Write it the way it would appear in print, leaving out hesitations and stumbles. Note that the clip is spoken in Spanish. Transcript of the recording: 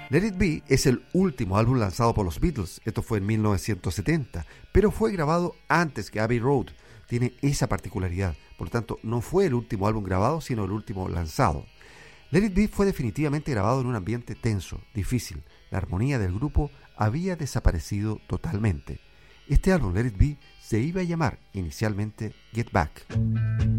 Let It Be es el último álbum lanzado por los Beatles, esto fue en 1970, pero fue grabado antes que Abbey Road, tiene esa particularidad, por lo tanto no fue el último álbum grabado, sino el último lanzado. Let It Be fue definitivamente grabado en un ambiente tenso, difícil, la armonía del grupo había desaparecido totalmente. Este álbum, Let It Be, se iba a llamar inicialmente Get Back.